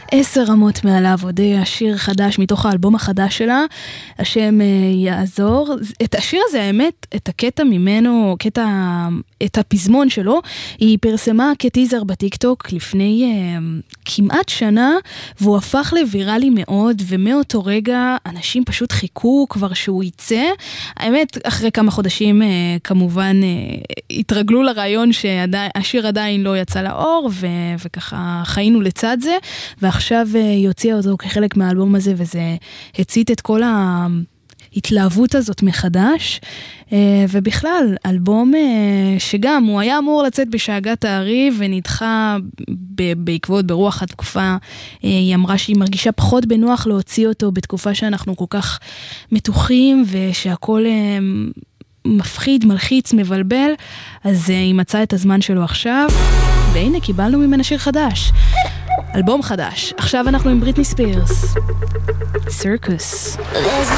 10 רמות מעליו, הודיעה שיר חדש מתוך האלבום החדש שלה, השם יעזור. את השיר הזה, האמת, את הקטע ממנו, את הפזמון שלו, היא פרסמה כטיזר בטיקטוק לפני כמעט שנה, והוא הפך לוויראלי מאוד, ומאותו רגע אנשים פשוט חיכו כבר שהוא יצא. האמת, אחרי כמה חודשים כמובן התרגלו לרעיון שהשיר עדיין לא יצא לאור, וככה חיינו לצד זה, ועכשיו יוציאה אותו כחלק מהאלבום הזה, וזה הצית את כל ההתלהבות הזאת מחדש, ובכלל, אלבום שגם הוא היה אמור לצאת בשאגת העריב, ונדחה בעקבות ברוח התקופה. היא אמרה שהיא מרגישה פחות בנוח להוציא אותו בתקופה שאנחנו כל כך מתוחים, ושהכל מפחיד, מלחיץ, מבלבל, אז היא מצאה את הזמן שלו עכשיו, והנה קיבלנו ממנה שיר חדש, אלבום חדש. עכשיו אנחנו עם בריטני ספירס, Circus.